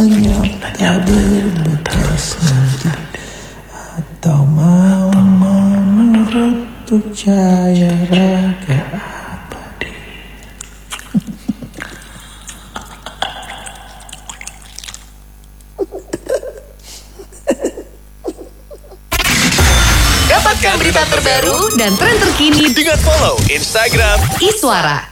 lenyap tak berbekas lagi, atau mau menurut percaya raga abadi. Dapatkan berita terbaru dan tren terkini dengan follow Instagram Iswara.